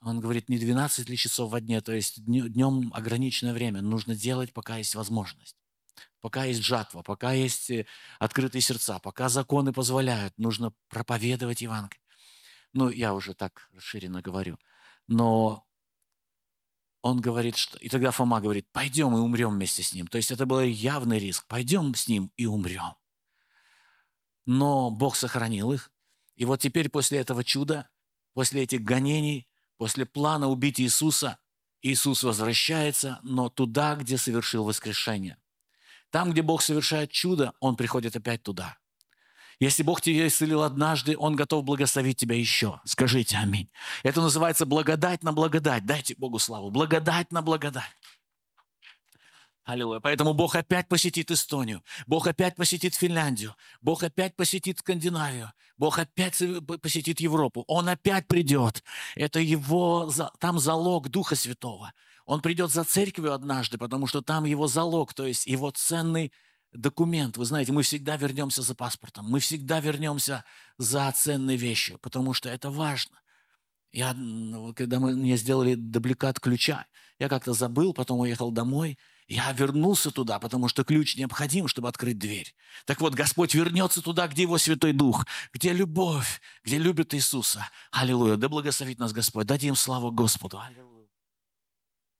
Он говорит, не 12 ли часов во дне, то есть днем ограниченное время. Нужно делать, пока есть возможность. Пока есть жатва, пока есть открытые сердца, пока законы позволяют, нужно проповедовать Евангелие. Ну, я уже так расширенно говорю. Но он говорит, что... И тогда Фома говорит, пойдем и умрем вместе с ним. То есть это был явный риск. Пойдем с ним и умрем. Но Бог сохранил их. И вот теперь после этого чуда, после этих гонений, после плана убить Иисуса, Иисус возвращается, но туда, где совершил воскрешение. Там, где Бог совершает чудо, Он приходит опять туда. Если Бог тебя исцелил однажды, Он готов благословить тебя еще. Скажите аминь. Это называется благодать на благодать. Дайте Богу славу. Благодать на благодать. Аллилуйя. Поэтому Бог опять посетит Эстонию. Бог опять посетит Финляндию. Бог опять посетит Скандинавию. Бог опять посетит Европу. Он опять придет. Это его, там залог Духа Святого. Он придет за церковью однажды, потому что там его залог, то есть его ценный документ. Вы знаете, мы всегда вернемся за паспортом. Мы всегда вернемся за ценной вещью, потому что это важно. Когда мне сделали дубликат ключа, я как-то забыл, потом уехал домой. Я вернулся туда, потому что ключ необходим, чтобы открыть дверь. Так вот, Господь вернется туда, где Его Святой Дух, где любовь, где любит Иисуса. Аллилуйя. Да благословит нас Господь. Дадим славу Господу. Аллилуйя.